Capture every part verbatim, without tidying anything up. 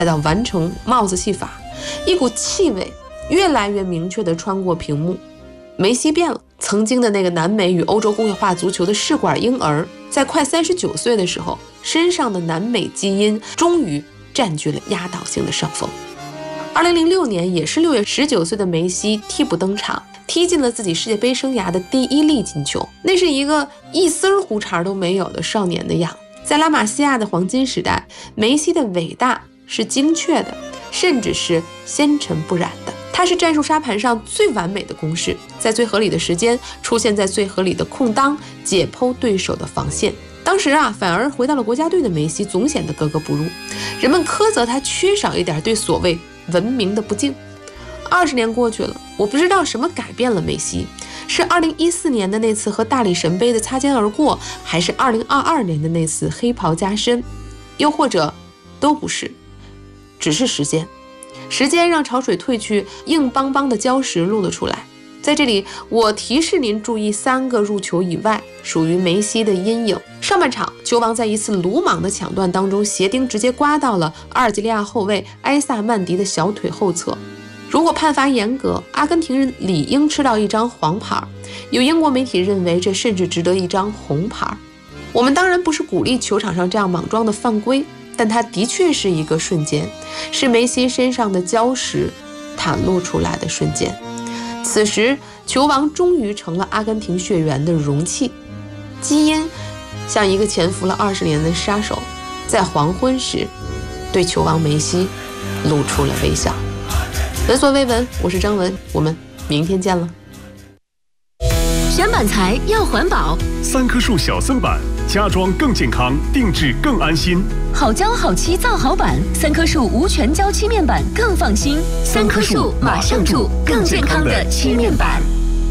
到完成帽子戏法，一股气味越来越明确地穿过屏幕。梅西变了，曾经的那个南美与欧洲工业化足球的试管婴儿，在快三十九岁的时候，身上的南美基因终于占据了压倒性的上风。二零零六年，也是六月，十九岁的梅西替补登场，踢进了自己世界杯生涯的第一粒进球。那是一个一丝胡茬都没有的少年的样。在拉玛西亚的黄金时代，梅西的伟大是精确的，甚至是纤尘不染的。他是战术沙盘上最完美的公式，在最合理的时间出现在最合理的空当，解剖对手的防线。当时啊，反而回到了国家队的梅西总显得格格不入，人们苛责他缺少一点对所谓文明的不敬。二十年过去了，我不知道什么改变了梅西，是二零一四年的那次和大理神杯的擦肩而过，还是二零二二年的那次黑袍加身，又或者都不是，只是时间。时间让潮水退去，硬邦邦的礁石露了出来。在这里，我提示您注意三个入球以外属于梅西的阴影。上半场，球王在一次鲁莽的抢断当中，鞋钉直接刮到了阿尔及利亚后卫埃萨曼迪的小腿后侧。如果判罚严格，阿根廷人理应吃到一张黄牌，有英国媒体认为这甚至值得一张红牌。我们当然不是鼓励球场上这样莽撞的犯规，但它的确是一个瞬间，是梅西身上的礁石袒露出来的瞬间。此时，球王终于成了阿根廷血缘的容器，基因像一个潜伏了二十年的杀手，在黄昏时对球王梅西露出了微笑。闻所未闻，我是张文，我们明天见了。 选板材要环保， 三棵树小色板，家装更健康，定制更安心。 好胶好漆造好板，三棵树无全胶漆面板更放心。三棵树马上住更健康的漆面板。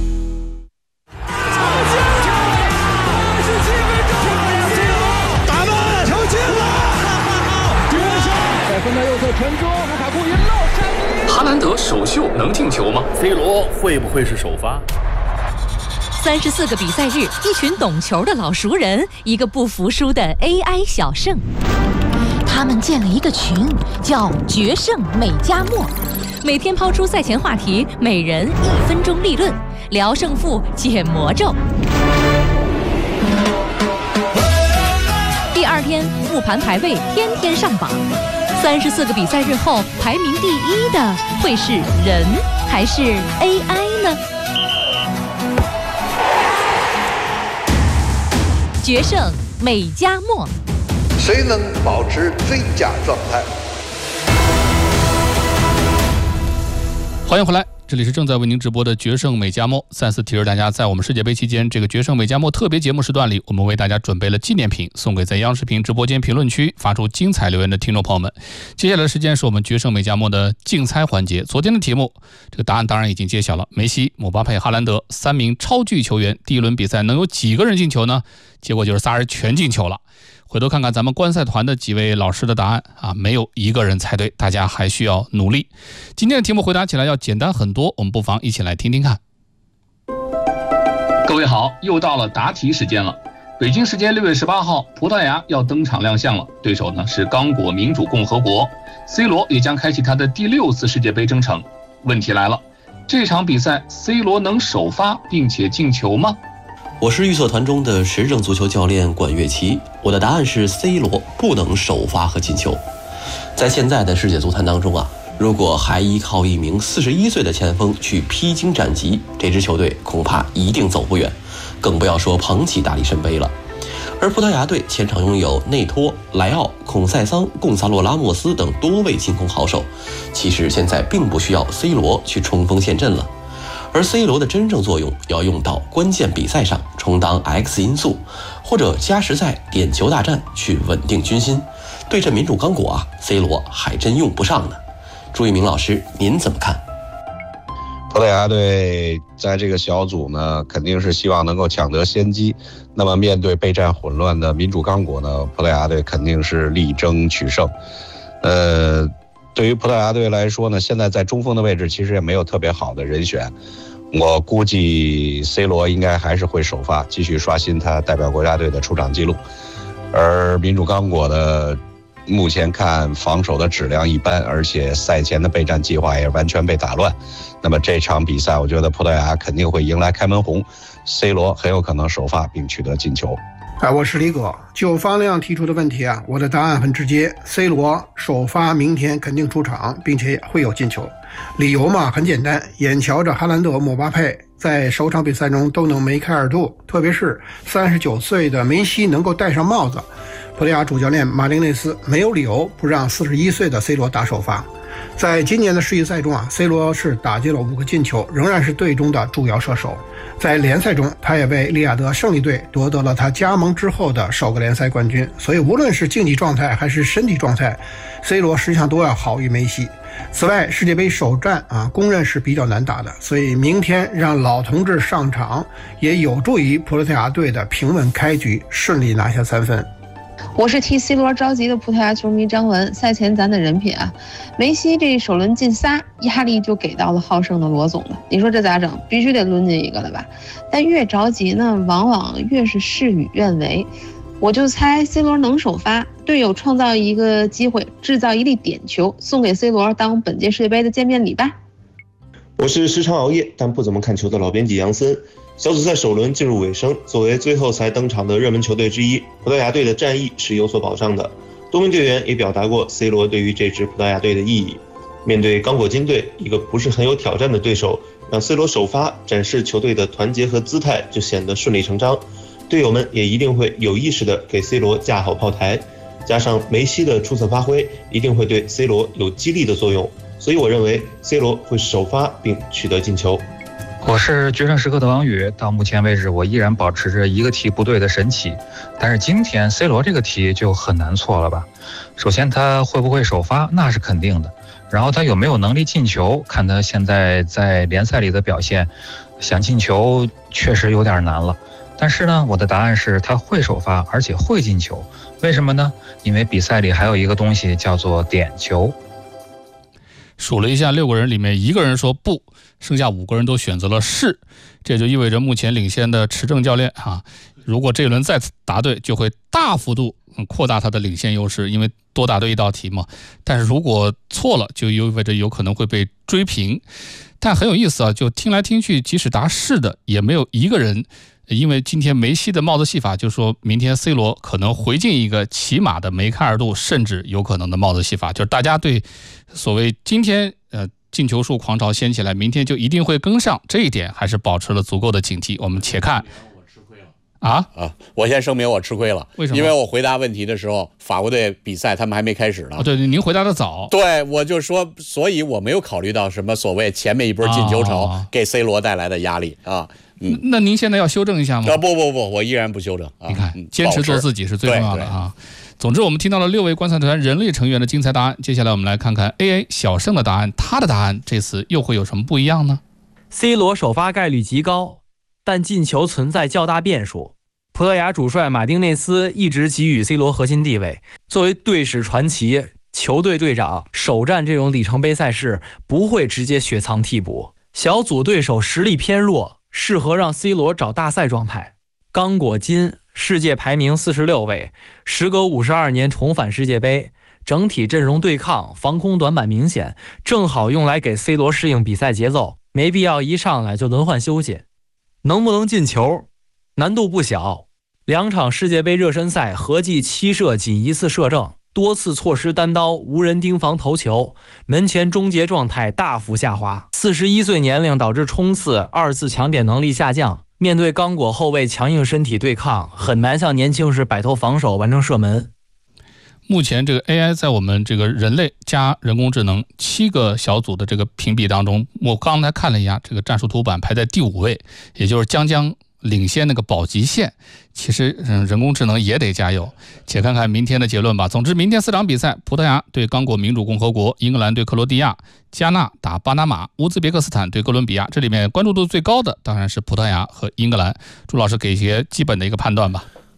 打门，球进了！在分到右侧传中，卢卡库一漏山。 哈兰德首秀能进球吗 ？C 罗会不会是首发？ 三十四个比赛日，一群懂球的老熟人，一个不服输的 A I 小胜。他们建了一个群，叫“决胜美加墨”，每天抛出赛前话题，每人一分钟立论，聊胜负，解魔咒。第二天，复盘排位天天上榜。三十四个比赛日后，排名第一的会是人还是 A I 呢？决胜美加墨， 谁能保持最佳状态？ 欢迎回来，这里是正在为您直播的决胜美加墨。再次提示大家，在我们世界杯期间，这个决胜美加墨特别节目时段里，我们为大家准备了纪念品，送给在央视频直播间评论区发出精彩留言的听众朋友们。接下来的时间是我们决胜美加墨的竞猜环节。昨天的题目，这个答案当然已经揭晓了，梅西、姆巴佩、哈兰德三名超巨球员，第一轮比赛能有几个人进球呢？结果就是仨人全进球了。回头看看咱们观赛团的几位老师的答案啊，没有一个人猜对，大家还需要努力。今天的题目回答起来要简单很多，我们不妨一起来听听看。 各位好，又到了答题时间了。北京时间六月十八号，葡萄牙要登场亮相了，对手呢是刚果民主共和国 ，C 罗也将开启他的第六次世界杯征程。问题来了，这场比赛 C 罗能首发并且进球吗？ 我是预测团中的时政足球教练管乐琪，我的答案是 C 罗不能首发和进球。在现在的世界足坛当中啊，如果还依靠一名四十一岁的前锋去披荆斩棘，这支球队恐怕一定走不远，更不要说捧起大力神杯了。而葡萄牙队前场拥有内托、莱奥、孔塞桑、贡萨洛拉莫斯等多位进攻好手，其实现在并不需要 C 罗去冲锋陷阵了。而 C 罗的真正作用要用到关键比赛上，充当 X 因素，或者加时赛点球大战去稳定军心。对阵民主刚果啊 ，C 罗还真用不上呢。朱一鸣老师，您怎么看？ 葡萄牙队在这个小组呢，肯定是希望能够抢得先机。那么面对备战混乱的民主刚果呢，葡萄牙队肯定是力争取胜。呃。对于葡萄牙队来说呢，现在在中锋的位置其实也没有特别好的人选，我估计 C 罗应该还是会首发，继续刷新他代表国家队的出场记录。而民主刚果的目前看防守的质量一般，而且赛前的备战计划也完全被打乱。那么这场比赛，我觉得葡萄牙肯定会迎来开门红 ，C 罗很有可能首发并取得进球。 哎，我是李哥。就方亮提出的问题啊，我的答案很直接 ，C 罗首发明天肯定出场，并且会有进球。理由嘛，很简单，眼瞧着哈兰德、姆巴佩在首场比赛中都能梅开二度，特别是三十九岁的梅西能够戴上帽子，葡萄牙主教练马丁内斯没有理由不让四十一岁的 C 罗打首发。在今年的世预赛中啊 ，C 罗是打进了五个进球，仍然是队中的主要射手。在联赛中，他也为利雅得胜利队夺得了他加盟之后的首个联赛冠军。所以，无论是竞技状态还是身体状态 ，C 罗实际上都要好于梅西。此外，世界杯首战啊，公认是比较难打的，所以明天让老同志上场，也有助于葡萄牙队的平稳开局，顺利拿下三分。 我是替 C 罗着急的葡萄牙球迷张文。赛前咱得人品啊，梅西这首轮进仨，压力就给到了好胜的罗总了。你说这咋整？必须得抡进一个了吧？但越着急呢，往往越是事与愿违。我就猜 C 罗能首发，队友创造一个机会，制造一粒点球，送给 C 罗当本届世界杯的见面礼吧。 我是时常熬夜但不怎么看球的老编辑杨森。小组赛首轮进入尾声，作为最后才登场的热门球队之一，葡萄牙队的战意是有所保障的。多名队员也表达过 C 罗对于这支葡萄牙队的意义。面对刚果金队，一个不是很有挑战的对手，让 C 罗首发展示球队的团结和姿态就显得顺理成章。队友们也一定会有意识地给 C 罗架好炮台，加上梅西的出色发挥，一定会对 C 罗有激励的作用。所以我认为 C 罗会首发并取得进球。 我是决胜时刻的王宇，到目前为止我依然保持着一个题不对的神奇，但是今天 C 罗这个题就很难错了吧。首先他会不会首发，那是肯定的，然后他有没有能力进球，看他现在在联赛里的表现，想进球确实有点难了。但是呢，我的答案是他会首发，而且会进球。为什么呢？因为比赛里还有一个东西叫做点球。 数了一下，六个人里面一个人说不，剩下五个人都选择了是，这就意味着目前领先的持正教练啊，如果这一轮再次答对，就会大幅度扩大他的领先优势，因为多答对一道题嘛。但是如果错了，就意味着有可能会被追平。但很有意思啊，就听来听去，即使答是的，也没有一个人。因为今天梅西的帽子戏法，就说明天 C 罗可能回进一个起码的梅开二度，甚至有可能的帽子戏法，就是大家对所谓今天呃进球数狂潮掀起来，明天就一定会跟上，这一点还是保持了足够的警惕。我们且看。啊啊！我先声明我吃亏了， 为什么？ 因为我回答问题的时候，法国队比赛他们还没开始呢。 哦、对，您回答的早。 对，我就说，所以我没有考虑到什么所谓前面一波进球潮、哦、给 C 罗带来的压力啊。 嗯，那您现在要修正一下吗？ 啊，不不不，我依然不修正。啊、 你看，坚持做自己是最重要的啊。总之，我们听到了六位观赛团人类成员的精彩答案，接下来我们来看看 A A 小胜的答案，他的答案这次又会有什么不一样呢 ？C 罗首发概率极高，但进球存在较大变数。葡萄牙主帅马丁内斯一直给予 C 罗核心地位，作为队史传奇、球队队长，首战这种里程碑赛事不会直接雪藏替补。小组对手实力偏弱，适合让 C 罗找大赛状态。刚果金世界排名四十六位，时隔五十二年重返世界杯，整体阵容对抗、防空短板明显，正好用来给 C 罗适应比赛节奏，没必要一上来就轮换休息。能不能进球？难度不小，两场世界杯热身赛合计七射仅一次射正，多次错失单刀，无人盯防头球，门前终结状态大幅下滑。四十一岁年龄导致冲刺、二次抢点能力下降，面对刚果后卫强硬身体对抗，很难像年轻时摆脱防守完成射门。 目前这个 A I 在我们这个人类加人工智能七个小组的这个评比当中，我刚才看了一下这个战术图版，排在第五位，也就是将将领先那个保级线。其实嗯，人工智能也得加油。且看看明天的结论吧。总之，明天四场比赛，葡萄牙对刚果民主共和国，英格兰对克罗地亚，加纳打巴拿马，乌兹别克斯坦对哥伦比亚。这里面关注度最高的当然是葡萄牙和英格兰。朱老师给一些基本的一个判断吧。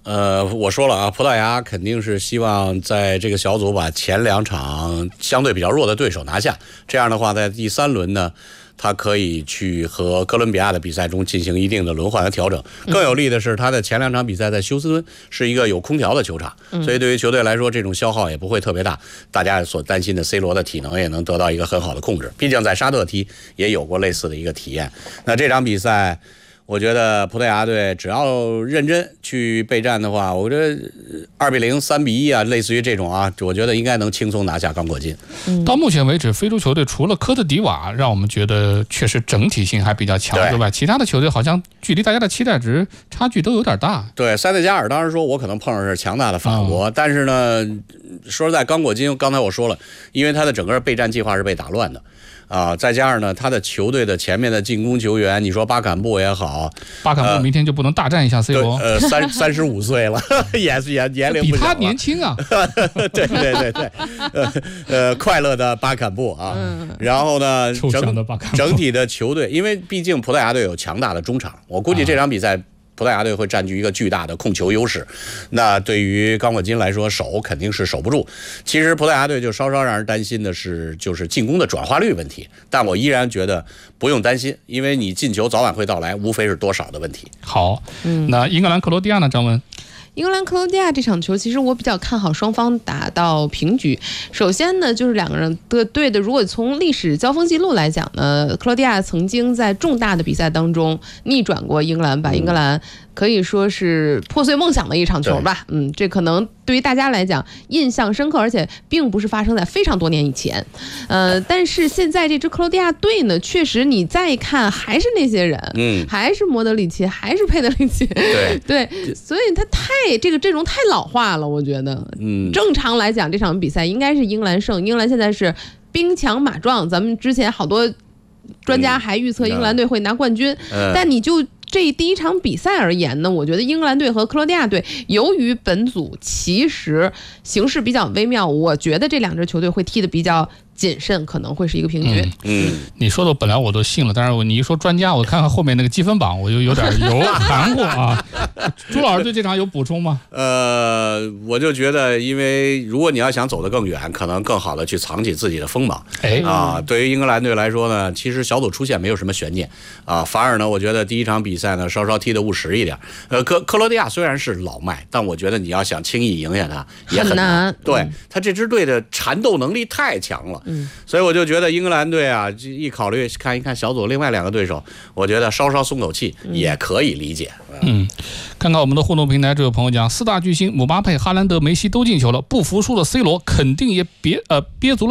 呃，我说了啊，葡萄牙肯定是希望在这个小组把前两场相对比较弱的对手拿下，这样的话，在第三轮呢，他可以去和哥伦比亚的比赛中进行一定的轮换和调整。更有利的是，他的前两场比赛在休斯敦是一个有空调的球场，所以对于球队来说，这种消耗也不会特别大。大家所担心的 C 罗的体能也能得到一个很好的控制，毕竟在沙特踢也有过类似的一个体验。那这场比赛，我觉得葡萄牙队只要认真去备战的话，我觉得二比零、三比一啊，类似于这种啊，我觉得应该能轻松拿下刚果金。 嗯、到目前为止，非洲球队除了科特迪瓦，让我们觉得确实整体性还比较强之外，其他的球队好像距离大家的期待值差距都有点大。 对，塞内加尔当时说我可能碰上是强大的法国，嗯、但是呢，说实在，刚果金刚才我说了，因为他的整个备战计划是被打乱的。啊，再加上呢，他的球队的前面的进攻球员，你说巴坎布也好， 巴坎布明天就不能大战一下 C 罗？ 呃，三三十五岁了，也是也年龄不小了， 比他年轻啊。 对对对对，呃呃，快乐的巴坎布啊。嗯、然后呢，整整体的球队，因为毕竟葡萄牙队有强大的中场，我估计这场比赛。啊葡萄牙队会占据一个巨大的控球优势，那对于刚果金来说，守肯定是守不住。其实葡萄牙队就稍稍让人担心的是，就是进攻的转化率问题。但我依然觉得不用担心，因为你进球早晚会到来，无非是多少的问题。 好，嗯，那英格兰克罗地亚呢？张文。 英格兰克罗地亚这场球，其实我比较看好双方打到平局。首先呢，就是两个人的队的，如果从历史交锋记录来讲呢，克罗地亚曾经在重大的比赛当中逆转过英格兰，把英格兰可以说是破碎梦想的一场球吧。嗯，这可能对于大家来讲印象深刻，而且并不是发生在非常多年以前。呃，但是现在这支克罗地亚队呢，确实你再看还是那些人，嗯，还是莫德里奇，还是佩德里奇，对对，所以他太。这个阵容太老化了，我觉得。嗯，正常来讲，这场比赛应该是英格兰胜。英格兰现在是兵强马壮，咱们之前好多专家还预测英格兰队会拿冠军，嗯、但你就这第一场比赛而言呢，我觉得英格兰队和克罗地亚队，由于本组其实形势比较微妙，我觉得这两支球队会踢得比较谨慎，可能会是一个平局。 嗯，嗯你说的本来我都信了，但是你一说专家，我看看后面那个积分榜，我就有点有含糊啊。朱老师对这场有补充吗？ 呃，我就觉得，因为如果你要想走得更远，可能更好的去藏起自己的锋芒。哎啊，对于英格兰队来说呢，其实小组出线没有什么悬念啊，反而呢，我觉得第一场比赛呢稍稍踢得务实一点。呃，克克罗地亚虽然是老迈，但我觉得你要想轻易赢下他也很难。很难对、嗯、他这支队的缠斗能力太强了。嗯，所以我就觉得英格兰队啊，一考虑看一看小组另外两个对手，我觉得稍稍松口气也可以理解。 嗯，看看我们的互动平台，这位朋友讲，四大巨星姆巴佩、哈兰德、梅西都进球了，不服输的 C 罗肯定也憋呃憋足了。